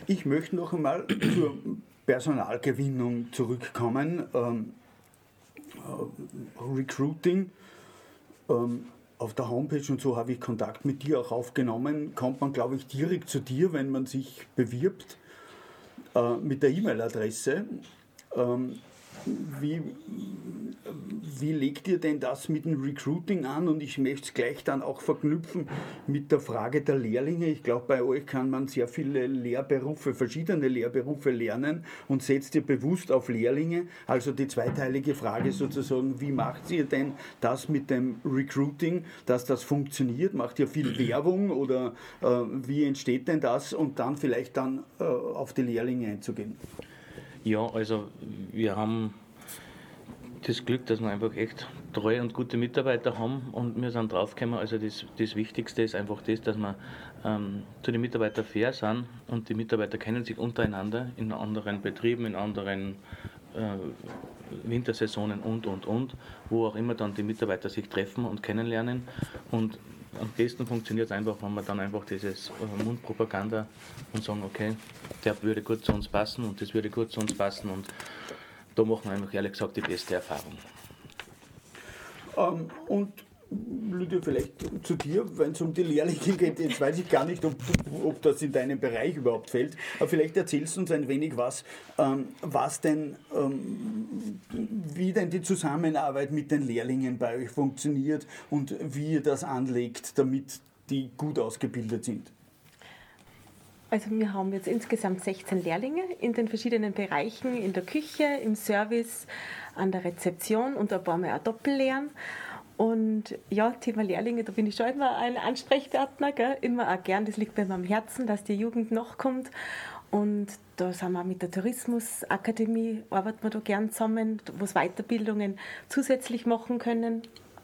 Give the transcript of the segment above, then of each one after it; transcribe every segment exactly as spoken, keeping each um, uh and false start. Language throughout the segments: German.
Ich möchte noch einmal zur Personalgewinnung zurückkommen. Ähm, äh, Recruiting. Ähm, auf der Homepage und so habe ich Kontakt mit dir auch aufgenommen. Kommt man, glaube ich, direkt zu dir, wenn man sich bewirbt, äh, mit der E-Mail-Adresse. Ähm, Wie, wie legt ihr denn das mit dem Recruiting an? Und ich möchte es gleich dann auch verknüpfen mit der Frage der Lehrlinge. Ich glaube, bei euch kann man sehr viele Lehrberufe, verschiedene Lehrberufe lernen und setzt ihr bewusst auf Lehrlinge. Also die zweiteilige Frage sozusagen, wie macht ihr denn das mit dem Recruiting, dass das funktioniert? Macht ihr viel Werbung oder äh, wie entsteht denn das? Und dann vielleicht dann äh, auf die Lehrlinge einzugehen. Ja, also wir haben das Glück, dass wir einfach echt treue und gute Mitarbeiter haben und wir sind draufgekommen, also das, das Wichtigste ist einfach das, dass wir ähm, zu den Mitarbeitern fair sind und die Mitarbeiter kennen sich untereinander in anderen Betrieben, in anderen äh, Wintersaisonen und, und, und, wo auch immer dann die Mitarbeiter sich treffen und kennenlernen und am besten funktioniert es einfach, wenn wir dann einfach dieses äh, Mundpropaganda und sagen, okay, der würde gut zu uns passen und das würde gut zu uns passen und da machen wir einfach ehrlich gesagt die beste Erfahrung. Ähm, und Lydia, vielleicht zu dir, wenn es um die Lehrlinge geht, jetzt weiß ich gar nicht, ob, ob das in deinen Bereich überhaupt fällt, aber vielleicht erzählst du uns ein wenig was, ähm, was denn, ähm, wie denn die Zusammenarbeit mit den Lehrlingen bei euch funktioniert und wie ihr das anlegt, damit die gut ausgebildet sind. Also wir haben jetzt insgesamt sechzehn Lehrlinge in den verschiedenen Bereichen, in der Küche, im Service, an der Rezeption und ein paar Mal auch Doppellehren. Und ja, Thema Lehrlinge, da bin ich schon immer ein Ansprechpartner, gell? Immer auch gern, das liegt mir am Herzen, dass die Jugend nachkommt. Und da sind wir auch mit der Tourismusakademie, arbeiten wir da gern zusammen, wo es Weiterbildungen zusätzlich machen können.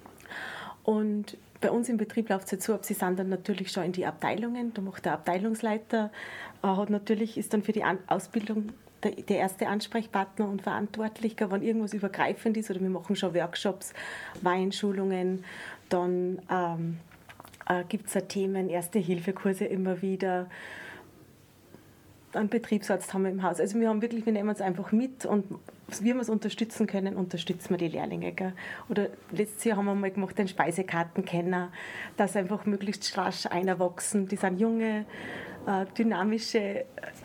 Und bei uns im Betrieb läuft es jetzt so ab, sie sind dann natürlich schon in die Abteilungen, da macht der Abteilungsleiter, äh, hat natürlich, ist dann für die An- Ausbildung der, der erste Ansprechpartner und Verantwortlicher, wenn irgendwas übergreifend ist, oder wir machen schon Workshops, Weinschulungen, dann ähm, äh, gibt es Themen, Erste-Hilfe-Kurse immer wieder, einen Betriebsarzt haben wir im Haus. Also wir haben wirklich, wir nehmen es einfach mit und wie wir es unterstützen können, unterstützen wir die Lehrlinge. Gell? Oder letztes Jahr haben wir mal gemacht, den Speisekartenkenner, dass einfach möglichst rasch einwachsen. Die sind junge, äh, dynamische, äh,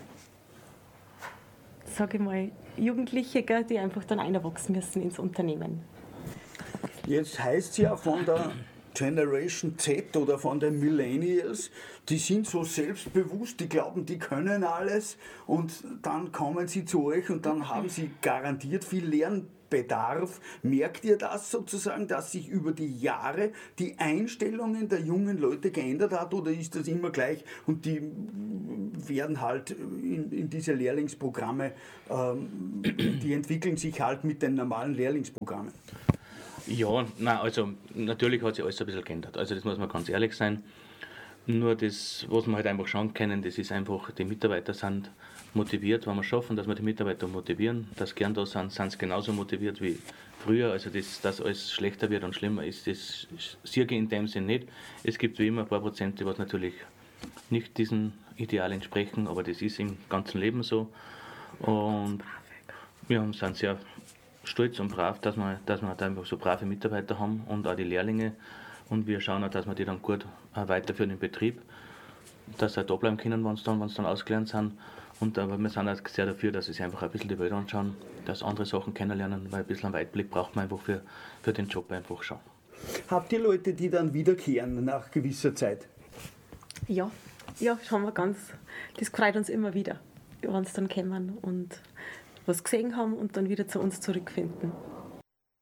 sage ich mal, Jugendliche, gell, die einfach dann einwachsen müssen ins Unternehmen. Jetzt heißt es ja von der Generation Z oder von den Millennials, die sind so selbstbewusst, die glauben, die können alles und dann kommen sie zu euch und dann haben sie garantiert viel Lernbedarf. Merkt ihr das sozusagen, dass sich über die Jahre die Einstellungen der jungen Leute geändert hat oder ist das immer gleich und die werden halt in, in diese Lehrlingsprogramme, ähm, die entwickeln sich halt mit den normalen Lehrlingsprogrammen? Ja, nein, also natürlich hat sich alles ein bisschen geändert. Also das muss man ganz ehrlich sein. Nur das, was wir halt einfach schauen können, das ist einfach, die Mitarbeiter sind motiviert. Wenn wir schaffen, dass wir die Mitarbeiter motivieren, dass sie gern da sind, sind sie genauso motiviert wie früher. Also das, dass alles schlechter wird und schlimmer ist, das sehe ich in dem Sinn nicht. Es gibt wie immer ein paar Prozente, was natürlich nicht diesem Ideal entsprechen, aber das ist im ganzen Leben so. Und wir sind sehr stolz und brav, dass wir, dass wir halt einfach so brave Mitarbeiter haben und auch die Lehrlinge. Und wir schauen auch, dass wir die dann gut weiterführen im Betrieb, dass sie halt da bleiben können, wenn sie dann, wenn sie dann ausgelernt sind. Und aber wir sind auch sehr dafür, dass sie sich einfach ein bisschen die Welt anschauen, dass sie andere Sachen kennenlernen, weil ein bisschen einen Weitblick braucht man einfach für, für den Job einfach schon. Habt ihr Leute, die dann wiederkehren nach gewisser Zeit? Ja, ja, schauen wir ganz, das freut uns immer wieder, wenn sie dann kommen und was gesehen haben und dann wieder zu uns zurückfinden.